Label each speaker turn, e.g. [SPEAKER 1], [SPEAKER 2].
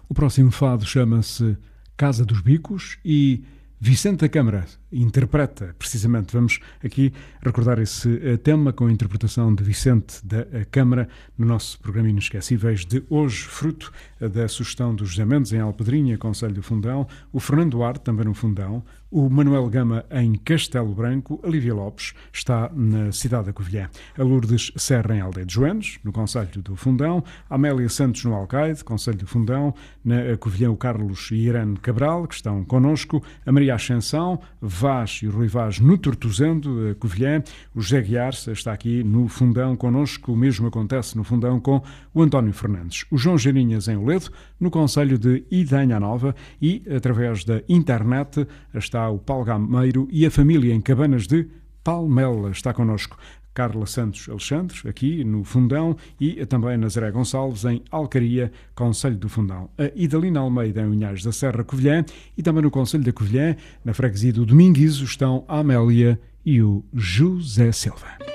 [SPEAKER 1] O próximo fado chama-se Casa dos Bicos e Vicente da Câmara interpreta, precisamente. Vamos aqui recordar esse tema com a interpretação de Vicente da Câmara no nosso programa Inesquecíveis de hoje, fruto da sugestão do José Mendes em Alpedrinha, Concelho do Fundão, o Fernando Duarte, também no Fundão, o Manuel Gama em Castelo Branco, a Lívia Lopes está na cidade da Covilhã, a Lourdes Serra em Aldeia de Joanes, no Concelho do Fundão, a Amélia Santos no Alcaide, Concelho do Fundão, na Covilhã o Carlos e Irene Cabral, que estão connosco, a Maria Ascensão, Vaz e o Rui Vaz no Tortuzendo, a Covilhã, o José Guiar está aqui no Fundão connosco, o mesmo acontece no Fundão com o António Fernandes, o João Geirinhas em Oledo, no Concelho de Idanha Nova e, através da internet, está o Paulo Gameiro e a família em Cabanas de Palmela está connosco. Carla Santos Alexandre, aqui no Fundão, e também Nazaré Gonçalves, em Alcaria, Concelho do Fundão. A Idalina Almeida, em Unhais da Serra, Covilhã, e também no Concelho da Covilhã, na freguesia do Dominguizo, estão a Amélia e o José Silva.